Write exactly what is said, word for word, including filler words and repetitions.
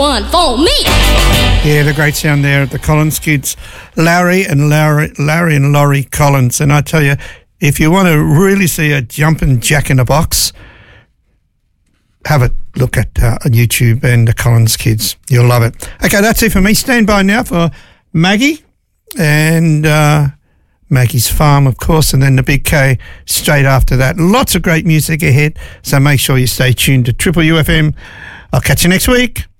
One for me. Yeah, the great sound there of the Collins kids, Larry and Larry, Larry and Laurie Collins. And I tell you, if you want to really see a jumping jack in the box, have a look at uh, on YouTube and the Collins kids. You'll love it. Okay, that's it for me. Stand by now for Maggie and uh, Maggie's Farm, of course, and then the Big K straight after that. Lots of great music ahead, so make sure you stay tuned to Triple U F M. I'll catch you next week.